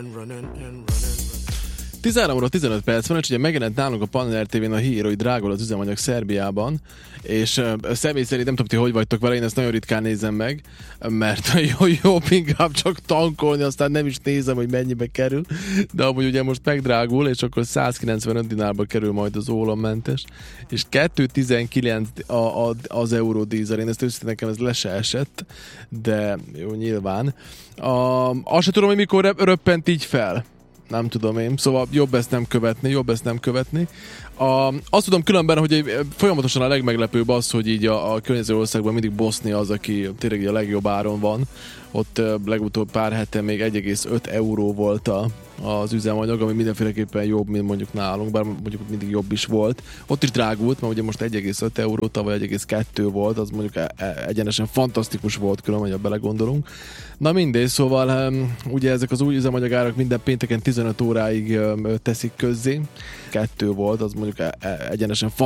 13 óra 15 perc van, és ugye megjelent nálunk a Panel TV-n a hír, hogy drágul az üzemanyag Szerbiában, és személy szerint nem tudom, ti hogy vagytok vele, én ezt nagyon ritkán nézem meg, mert jobb inkább csak tankolni, aztán nem is nézem, hogy mennyibe kerül, de amúgy ugye most megdrágul, és akkor 195 dinárba kerül majd az ólommentes, és 2,19 az eurodízel, én ezt őszintén nekem ez le se esett, de jó, nyilván. Azt sem tudom, hogy mikor röppent így fel. Nem tudom én, szóval jobb ezt nem követni. Azt tudom különben, hogy folyamatosan a legmeglepőbb az, hogy így a környező országban mindig Bosznia az, aki tényleg a legjobb áron van. Ott legutóbb pár hete még 1,5 euró volt az üzemanyag, ami mindenféleképpen jobb, mint mondjuk nálunk, bár mondjuk mindig jobb is volt. Ott is drágult, mert ugye most 1,5 euró, tavaly 1,2 volt, az mondjuk egyenesen fantasztikus volt különben, ha belegondolunk. Na mindegy, szóval ugye ezek az új üzemanyagárak minden pénteken 15 óráig teszik közzé. 2 volt, az mondjuk egyenesen